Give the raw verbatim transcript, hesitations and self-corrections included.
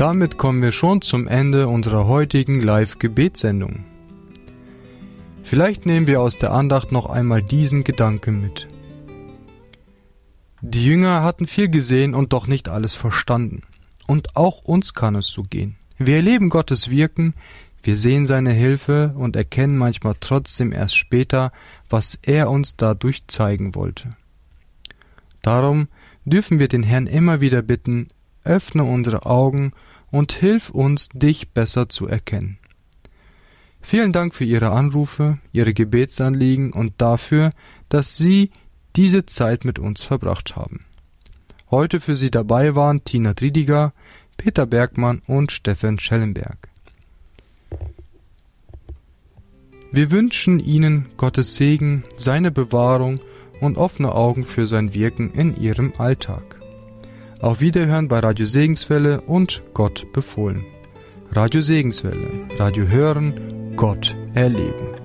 Damit kommen wir schon zum Ende unserer heutigen Live-Gebetssendung. Vielleicht nehmen wir aus der Andacht noch einmal diesen Gedanken mit. Die Jünger hatten viel gesehen und doch nicht alles verstanden. Und auch uns kann es so gehen. Wir erleben Gottes Wirken, wir sehen seine Hilfe und erkennen manchmal trotzdem erst später, was er uns dadurch zeigen wollte. Darum dürfen wir den Herrn immer wieder bitten, öffne unsere Augen und hilf uns, dich besser zu erkennen. Vielen Dank für Ihre Anrufe, Ihre Gebetsanliegen und dafür, dass Sie diese Zeit mit uns verbracht haben. Heute für Sie dabei waren Tina Triediger, Peter Bergmann und Steffen Schellenberg. Wir wünschen Ihnen Gottes Segen, seine Bewahrung und offene Augen für sein Wirken in Ihrem Alltag. Auf Wiederhören bei Radio Segenswelle und Gott befohlen. Radio Segenswelle. Radio hören, Gott erleben.